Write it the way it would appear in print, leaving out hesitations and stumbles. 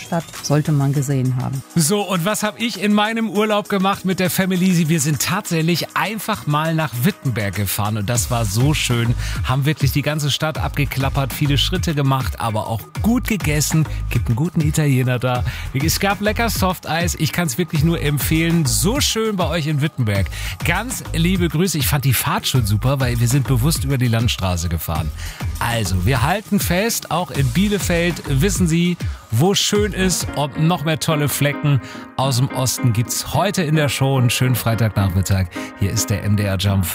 Stadt sollte man gesehen haben. So, und was habe ich in meinem Urlaub gemacht mit der Family? Wir sind tatsächlich einfach mal nach Wittenberg gefahren und das war so schön. Haben wirklich die ganze Stadt abgeklappert, viele Schritte gemacht, aber auch gut gegessen. Gibt einen guten Italiener da. Es gab lecker Softeis. Ich kann es wirklich nur empfehlen. So schön bei euch in Wittenberg. Ganz liebe Grüße. Ich fand die Fahrt schon super, weil wir sind bewusst über die Landstraße gefahren. Also, wir halten fest, auch in Bielefeld wissen Sie, wo schön ist und noch mehr tolle Flecken aus dem Osten gibt's heute in der Show. Einen schönen Freitagnachmittag. Hier ist der MDR Jump.